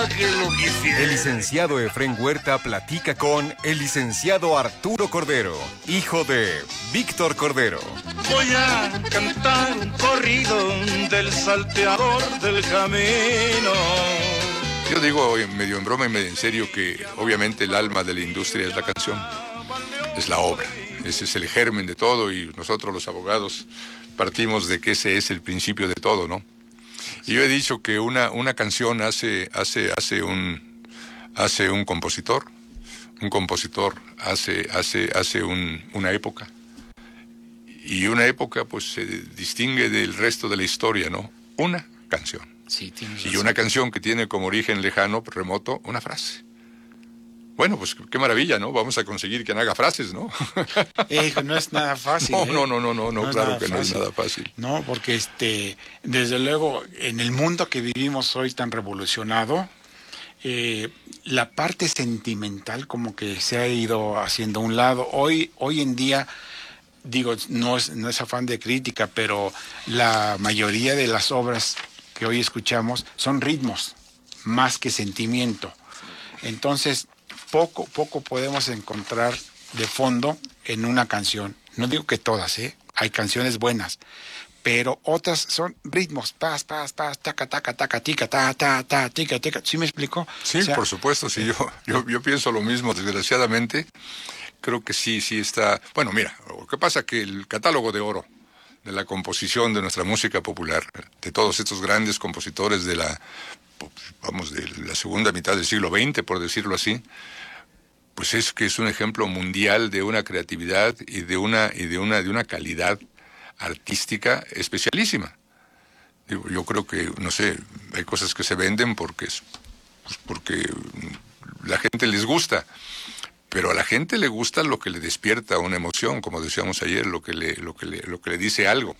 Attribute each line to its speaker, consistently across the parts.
Speaker 1: El licenciado Efrén Huerta platica con el licenciado Arturo Cordero, hijo de Víctor Cordero.
Speaker 2: Voy a cantar un corrido del salteador del camino.
Speaker 3: Yo digo medio en broma y medio en serio que obviamente el alma de la industria es la canción, es la obra. Ese es el germen de todo y nosotros los abogados partimos de que ese es el principio de todo, ¿no? Y yo he dicho que una canción hace un compositor. Un compositor hace una época. Y una época pues se distingue del resto de la historia, ¿no? Una canción.
Speaker 4: Sí, tienes razón.
Speaker 3: Y una canción que tiene como origen lejano, remoto, una frase. Bueno, pues qué maravilla, ¿no? Vamos a conseguir que haga frases, ¿no?
Speaker 4: No es nada fácil.
Speaker 3: No, claro que no es nada fácil.
Speaker 4: No, porque desde luego, en el mundo que vivimos hoy tan revolucionado, la parte sentimental como que se ha ido haciendo a un lado. Hoy en día, digo, no es afán de crítica, pero la mayoría de las obras que hoy escuchamos son ritmos, más que sentimiento. Entonces, poco podemos encontrar de fondo en una canción. No digo que todas, hay canciones buenas, pero otras son ritmos, paz, taca, taca, taca, tica, ta, tica, tica. ¿Sí me explico?
Speaker 3: Sí, o sea, por supuesto, sí, yo pienso lo mismo, desgraciadamente. Creo que sí está... Bueno, mira, lo que pasa es que el catálogo de oro de la composición de nuestra música popular, de todos estos grandes compositores de la segunda mitad del siglo XX, por decirlo así, pues es que es un ejemplo mundial de una creatividad y de una calidad artística especialísima. Yo creo que, no sé, hay cosas que se venden porque la gente les gusta, pero a la gente le gusta lo que le despierta una emoción, como decíamos ayer, lo que le dice algo.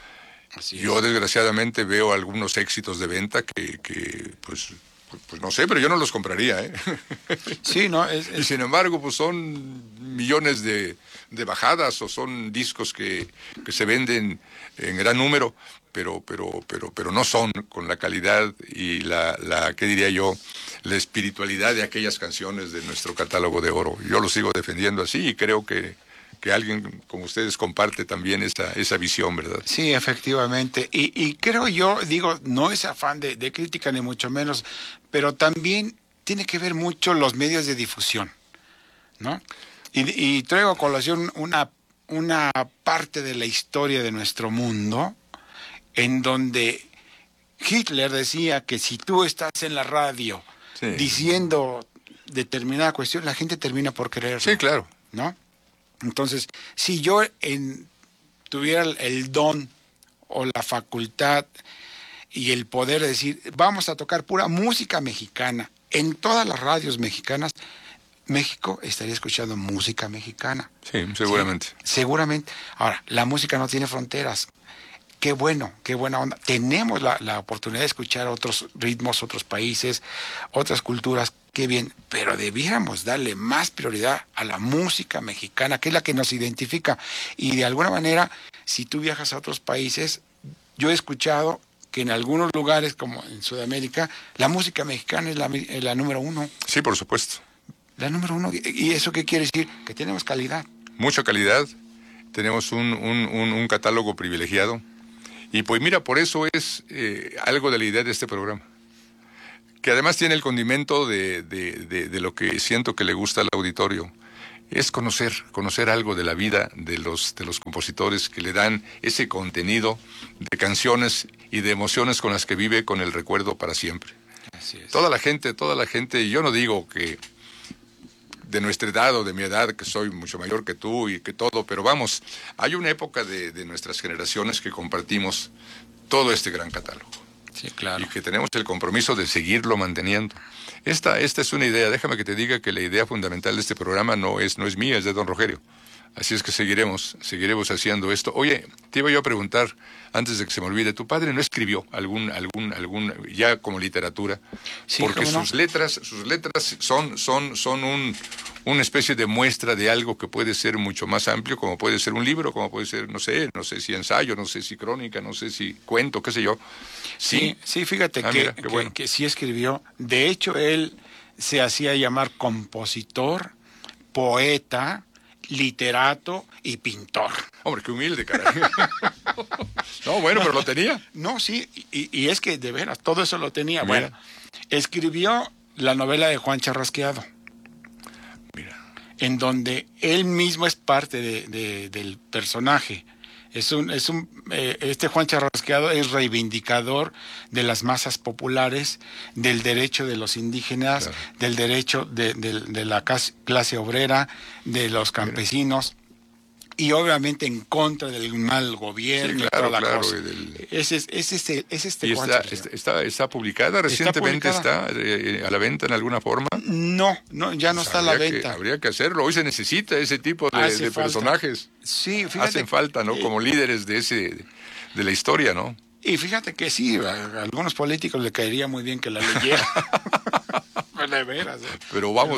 Speaker 3: Yo desgraciadamente veo algunos éxitos de venta que pues no sé, pero yo no los compraría, ¿eh?
Speaker 4: Sí, ¿no?
Speaker 3: Y sin embargo, pues son millones de bajadas o son discos que se venden en gran número, pero no son con la calidad y ¿qué diría yo? La espiritualidad de aquellas canciones de nuestro catálogo de oro. Yo lo sigo defendiendo así y creo que alguien como ustedes comparte también esa visión, ¿verdad?
Speaker 4: Sí, efectivamente. Y creo yo, digo, no es afán de crítica ni mucho menos, pero también tiene que ver mucho los medios de difusión, ¿no? Y traigo a colación una parte de la historia de nuestro mundo en donde Hitler decía que si tú estás en la radio diciendo determinada cuestión, la gente termina por creerlo.
Speaker 3: Sí, claro.
Speaker 4: ¿No? Entonces, si yo tuviera el don o la facultad y el poder de decir, vamos a tocar pura música mexicana en todas las radios mexicanas, México estaría escuchando música mexicana.
Speaker 3: Sí, seguramente.
Speaker 4: Sí, seguramente. Ahora, la música no tiene fronteras. Qué bueno, qué buena onda. Tenemos la oportunidad de escuchar otros ritmos, otros países, otras culturas. Qué bien, pero debiéramos darle más prioridad a la música mexicana, que es la que nos identifica. Y de alguna manera, si tú viajas a otros países, yo he escuchado que en algunos lugares, como en Sudamérica, la música mexicana es la número uno.
Speaker 3: Sí, por supuesto.
Speaker 4: La número uno. ¿Y eso qué quiere decir? Que tenemos calidad.
Speaker 3: Mucha calidad. Tenemos un catálogo privilegiado. Y pues mira, por eso es algo de la idea de este programa. Que además tiene el condimento de lo que siento que le gusta al auditorio. Es conocer algo de la vida de los compositores que le dan ese contenido de canciones y de emociones con las que vive con el recuerdo para siempre.
Speaker 4: Así es.
Speaker 3: Toda la gente, yo no digo que de nuestra edad o de mi edad, que soy mucho mayor que tú y que todo, pero vamos, hay una época de nuestras generaciones que compartimos todo este gran catálogo.
Speaker 4: Sí, claro.
Speaker 3: Y que tenemos el compromiso de seguirlo manteniendo. Esta es una idea, déjame que te diga que la idea fundamental de este programa no es mía, es de don Rogelio. Así es que seguiremos haciendo esto. Oye, te iba yo a preguntar, antes de que se me olvide, ¿tu padre no escribió algún ya como literatura?
Speaker 4: Sí,
Speaker 3: porque
Speaker 4: ¿cómo no?
Speaker 3: sus letras son una especie de muestra de algo que puede ser mucho más amplio, como puede ser un libro, como puede ser, no sé si ensayo, no sé si crónica, no sé si cuento, qué sé yo.
Speaker 4: Sí, fíjate
Speaker 3: mira, qué bueno.
Speaker 4: que sí escribió. De hecho, él se hacía llamar compositor, poeta, literato y pintor.
Speaker 3: Hombre, qué humilde, caray. No, bueno, pero lo tenía.
Speaker 4: No, sí, y es que de veras, todo eso lo tenía.
Speaker 3: Mira.
Speaker 4: Bueno, escribió la novela de Juan Charrasqueado,
Speaker 3: Mira.
Speaker 4: en donde él mismo es parte del personaje. Este Juan Charrasqueado es reivindicador de las masas populares, del derecho de los indígenas,
Speaker 3: claro,
Speaker 4: del derecho de la clase obrera, de los campesinos, y obviamente en contra del mal gobierno.
Speaker 3: Sí,
Speaker 4: y
Speaker 3: claro,
Speaker 4: toda la
Speaker 3: claro,
Speaker 4: cosa. Es este
Speaker 3: ¿Y
Speaker 4: Juan Charrasqueado.
Speaker 3: está publicada recientemente?
Speaker 4: publicada.
Speaker 3: ¿Está a la venta en alguna forma?
Speaker 4: No, ya no está a la venta.
Speaker 3: Habría que hacerlo. Hoy se necesita ese tipo
Speaker 4: Hace
Speaker 3: de
Speaker 4: falta.
Speaker 3: personajes.
Speaker 4: Sí, fíjate.
Speaker 3: Hacen falta, ¿no? Como líderes de la historia, ¿no?
Speaker 4: Y fíjate que sí, a algunos políticos le caería muy bien que la leyera. De veras.
Speaker 3: Pero vamos,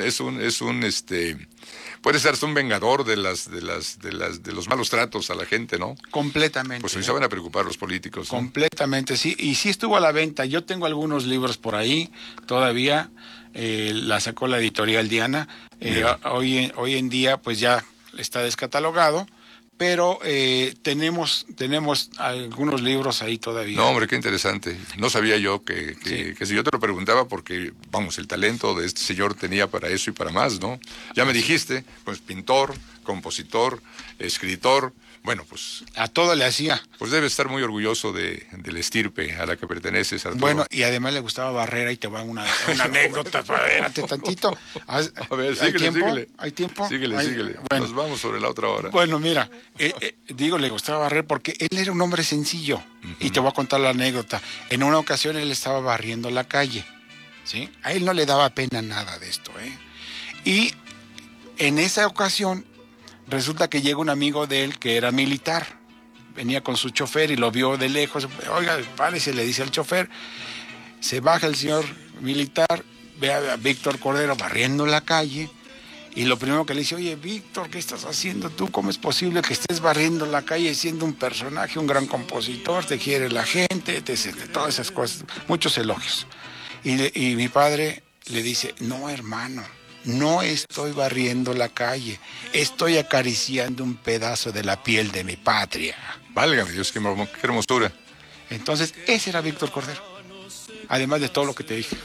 Speaker 3: puede ser un vengador de los malos tratos a la gente, ¿no?
Speaker 4: Completamente.
Speaker 3: Pues hoy se van a preocupar los políticos, ¿no?
Speaker 4: Completamente, sí. Y sí estuvo a la venta. Yo tengo algunos libros por ahí todavía. La sacó la editorial Diana. Hoy en día, pues ya está descatalogado. Pero tenemos algunos libros ahí todavía.
Speaker 3: No, hombre, qué interesante. No sabía yo que si yo te lo preguntaba porque, vamos, el talento de este señor tenía para eso y para más, ¿no? Ya me dijiste, pues pintor, compositor, escritor, bueno, pues...
Speaker 4: A todo le hacía.
Speaker 3: Pues debe estar muy orgulloso del estirpe a la que perteneces, Arturo.
Speaker 4: Bueno, y además le gustaba barrer, ahí te va una anécdota, espérate tantito.
Speaker 3: A ver, síguele.
Speaker 4: ¿Hay tiempo?
Speaker 3: Síguele.
Speaker 4: Bueno.
Speaker 3: Nos vamos sobre la otra hora.
Speaker 4: Bueno, mira, le gustaba barrer porque él era un hombre sencillo. Uh-huh. Y te voy a contar la anécdota. En una ocasión él estaba barriendo la calle, ¿sí? A él no le daba pena nada de esto, ¿eh? Y en esa ocasión resulta que llega un amigo de él que era militar. Venía con su chofer y lo vio de lejos. Oiga, párese, le dice al chofer. Se baja el señor militar, ve a Víctor Cordero barriendo la calle. Y lo primero que le dice, oye, Víctor, ¿qué estás haciendo tú? ¿Cómo es posible que estés barriendo la calle siendo un personaje, un gran compositor? Te quiere la gente, todas esas cosas. Muchos elogios. Y mi padre le dice, no, hermano, no estoy barriendo la calle, estoy acariciando un pedazo de la piel de mi patria.
Speaker 3: Válgame Dios, qué hermosura.
Speaker 4: Entonces, ese era Víctor Cordero, además de todo lo que te dije.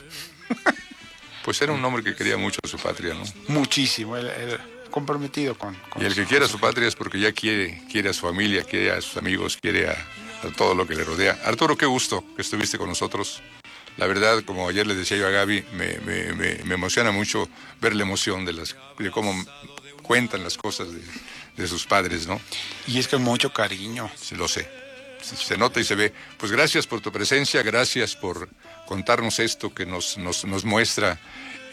Speaker 3: Pues era un hombre que quería mucho a su patria, ¿no?
Speaker 4: Muchísimo, él comprometido con
Speaker 3: y el que quiera a su patria es porque ya quiere a su familia, quiere a sus amigos, quiere a todo lo que le rodea. Arturo, qué gusto que estuviste con nosotros. La verdad, como ayer le decía yo a Gaby, me emociona mucho ver la emoción de cómo cuentan las cosas de sus padres, ¿no?
Speaker 4: Y es que mucho cariño.
Speaker 3: Sí, lo sé. Se nota y se ve. Pues gracias por tu presencia, gracias por contarnos esto que nos muestra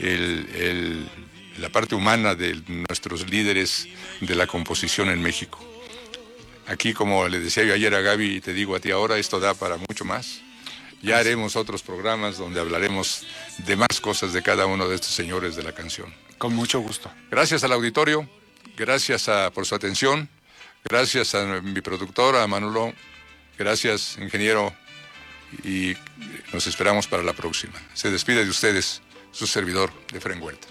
Speaker 3: la parte humana de nuestros líderes de la composición en México. Aquí, como le decía yo ayer a Gaby y te digo a ti ahora, esto da para mucho más. Ya haremos otros programas donde hablaremos de más cosas de cada uno de estos señores de la canción.
Speaker 4: Con mucho gusto.
Speaker 3: Gracias al auditorio, gracias por su atención, gracias a mi productora, a Manolo, gracias, ingeniero, y nos esperamos para la próxima. Se despide de ustedes su servidor, Efraín Huerta.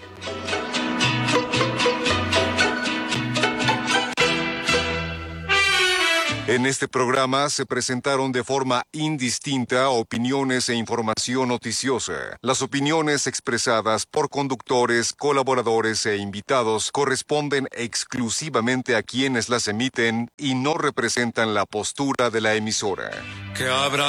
Speaker 1: En este programa se presentaron de forma indistinta opiniones e información noticiosa. Las opiniones expresadas por conductores, colaboradores e invitados corresponden exclusivamente a quienes las emiten y no representan la postura de la emisora.